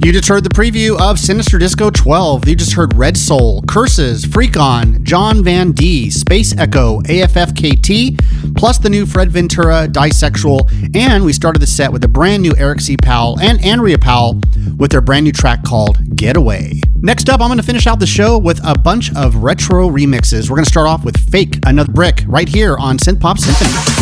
You just heard the preview of Sinister Disco 12. You just heard Red Soul, Curses, Freak On, John Van D, Space Echo, AFFKT, plus the new Fred Ventura, Disexual, and we started the set with a brand new Eric C. Powell and Andrea Powell with their brand new track called Getaway. Next up, I'm going to finish out the show with a bunch of retro remixes. We're going to start off with Fake Another Brick right here on Synth Pop Symphony.